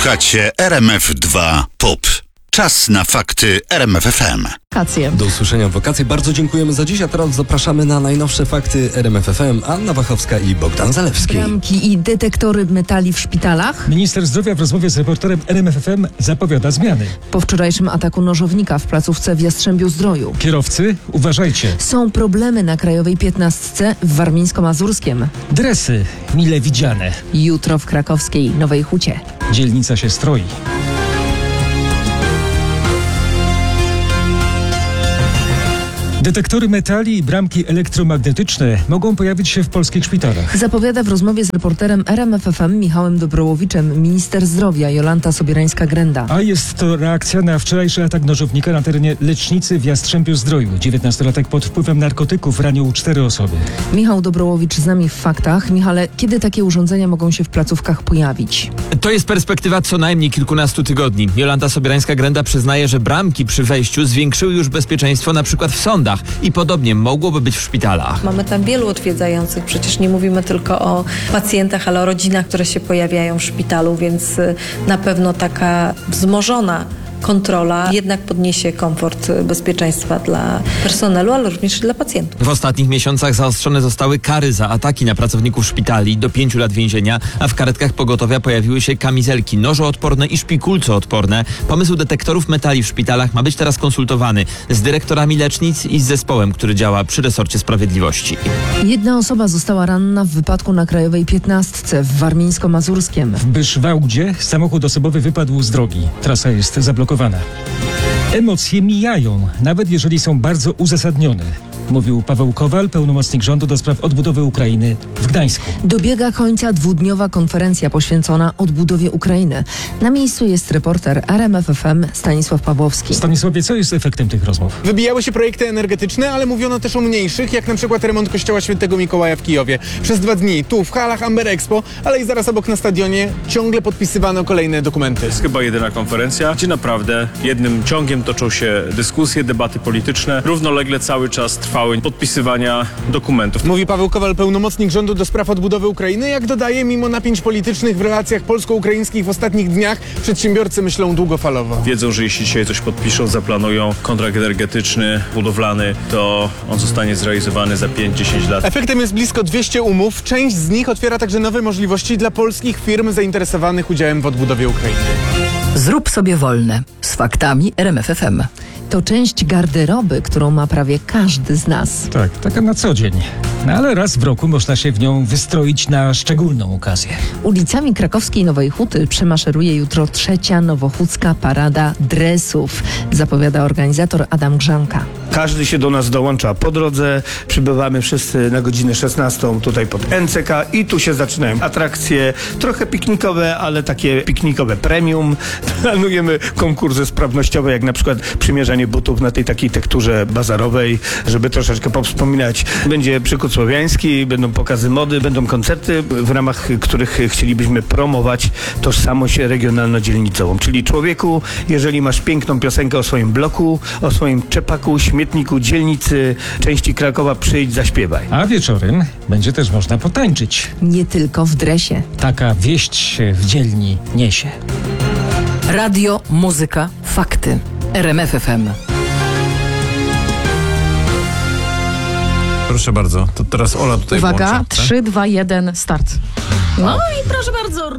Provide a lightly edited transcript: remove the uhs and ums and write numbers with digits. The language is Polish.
Słuchacie RMF2 POP. Czas na fakty RMFFM. Do usłyszenia w wakacje. Bardzo dziękujemy za dziś, a teraz zapraszamy na najnowsze fakty RMFFM. Anna Wachowska i Bogdan Zalewski. Bramki i detektory metali w szpitalach. Minister zdrowia w rozmowie z reporterem RMFFM zapowiada zmiany. Po wczorajszym ataku nożownika w placówce w Jastrzębiu-Zdroju. Kierowcy, uważajcie. Są problemy na Krajowej 15 w Warmińsko-Mazurskiem. Dresy mile widziane. Jutro w krakowskiej Nowej Hucie. Dzielnica się stroi. Detektory metali i bramki elektromagnetyczne mogą pojawić się w polskich szpitalach. Zapowiada w rozmowie z reporterem RMFFM Michałem Dobrołowiczem minister zdrowia Jolanta Sobieраńska-Grenda. A jest to reakcja na wczorajszy atak nożownika na terenie lecznicy w Jastrzębiu-Zdroju. 19-latek pod wpływem narkotyków ranił 4 osoby. Michał Dobrołowicz z nami w faktach. Michale, kiedy takie urządzenia mogą się w placówkach pojawić? To jest perspektywa co najmniej kilkunastu tygodni. Jolanta Sobieраńska-Grenda przyznaje, że bramki przy wejściu zwiększyły już bezpieczeństwo na przykład w sądach i podobnie mogłoby być w szpitalach. Mamy tam wielu odwiedzających, przecież nie mówimy tylko o pacjentach, ale o rodzinach, które się pojawiają w szpitalu, więc na pewno taka wzmożona kontrola jednak podniesie komfort bezpieczeństwa dla personelu, ale również dla pacjentów. W ostatnich miesiącach zaostrzone zostały kary za ataki na pracowników szpitali do 5 lat więzienia, a w karetkach pogotowia pojawiły się kamizelki nożoodporne i szpikulcoodporne. Pomysł detektorów metali w szpitalach ma być teraz konsultowany z dyrektorami lecznic i z zespołem, który działa przy resorcie sprawiedliwości. Jedna osoba została ranna w wypadku na Krajowej 15 w Warmińsko-Mazurskiem. W Byszwałdzie samochód osobowy wypadł z drogi. Trasa jest zablokowana. Emocje mijają, nawet jeżeli są bardzo uzasadnione, mówił Paweł Kowal, pełnomocnik rządu do spraw odbudowy Ukrainy w Gdańsku. Dobiega końca dwudniowa konferencja poświęcona odbudowie Ukrainy. Na miejscu jest reporter RMFFM Stanisław Pawłowski. Stanisławie, co jest efektem tych rozmów? Wybijały się projekty energetyczne, ale mówiono też o mniejszych, jak na przykład remont kościoła Świętego Mikołaja w Kijowie. Przez 2 dni tu w halach Amber Expo, ale i zaraz obok na stadionie ciągle podpisywano kolejne dokumenty. To jest chyba jedyna konferencja, gdzie naprawdę jednym ciągiem toczą się dyskusje, debaty polityczne. Równolegle cały czas trwały podpisywania dokumentów. Mówi Paweł Kowal, pełnomocnik rządu do spraw odbudowy Ukrainy. Jak dodaje, mimo napięć politycznych w relacjach polsko-ukraińskich w ostatnich dniach, przedsiębiorcy myślą długofalowo. Wiedzą, że jeśli dzisiaj coś podpiszą, zaplanują kontrakt energetyczny, budowlany, to on zostanie zrealizowany za 5-10 lat. Efektem jest blisko 200 umów. Część z nich otwiera także nowe możliwości dla polskich firm zainteresowanych udziałem w odbudowie Ukrainy. Zrób sobie wolne z faktami RMFFM. To część garderoby, którą ma prawie każdy z nas. Tak, taka na co dzień. No ale raz w roku można się w nią wystroić na szczególną okazję. Ulicami krakowskiej Nowej Huty przemaszeruje jutro 3. nowochódzka parada dresów, zapowiada organizator Adam Grzanka. Każdy się do nas dołącza po drodze. Przybywamy wszyscy na godzinę 16 tutaj pod NCK i tu się zaczynają atrakcje, trochę piknikowe, ale takie piknikowe premium. Planujemy konkursy sprawnościowe, jak na przykład przymierzanie butów na tej takiej tekturze bazarowej, żeby troszeczkę powspominać. Będzie przykład słowiański, będą pokazy mody, będą koncerty, w ramach których chcielibyśmy promować tożsamość regionalno-dzielnicową. Czyli człowieku, jeżeli masz piękną piosenkę o swoim bloku, o swoim czepaku, śmietniku, dzielnicy, części Krakowa, przyjdź, zaśpiewaj. A wieczorem będzie też można potańczyć. Nie tylko w dresie. Taka wieść się w dzielni niesie. Radio, muzyka, fakty. RMFFM. Proszę bardzo, to teraz Ola tutaj Uwaga, włącza. 3, 2, 1, start. No i proszę bardzo.